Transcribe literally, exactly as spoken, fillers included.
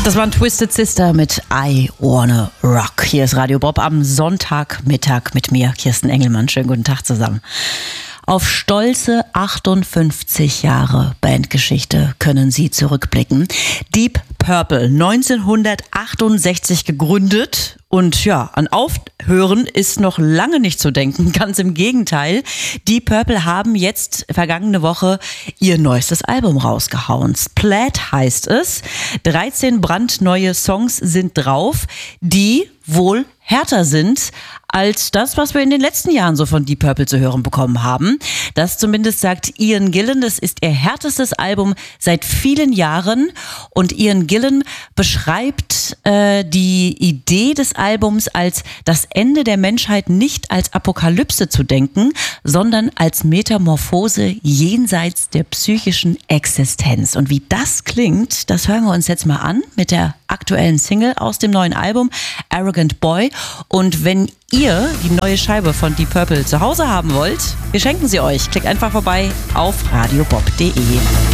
Das war ein Twisted Sister mit I Wanna Rock. Hier ist Radio Bob am Sonntagmittag mit mir, Kirsten Engelmann. Schönen guten Tag zusammen. Auf stolze achtundfünfzig Jahre Bandgeschichte können Sie zurückblicken. Deep Purple, neunzehnhundertachtundsechzig gegründet. Und ja, an Aufhören ist noch lange nicht zu denken, ganz im Gegenteil. Deep Purple haben jetzt vergangene Woche ihr neuestes Album rausgehauen. Splat heißt es. dreizehn brandneue Songs sind drauf, die wohl härter sind als das, was wir in den letzten Jahren so von Deep Purple zu hören bekommen haben. Das zumindest sagt Ian Gillan. Das ist ihr härtestes Album seit vielen Jahren. Und Ian Gillan beschreibt äh, die Idee des Albums als das Ende der Menschheit nicht als Apokalypse zu denken, sondern als Metamorphose jenseits der psychischen Existenz. Und wie das klingt, das hören wir uns jetzt mal an mit der aktuellen Single aus dem neuen Album Arrogant Boy. Und wenn ihr die neue Scheibe von Deep Purple zu Hause haben wollt, wir schenken sie euch. Klickt einfach vorbei auf radiobob punkt de.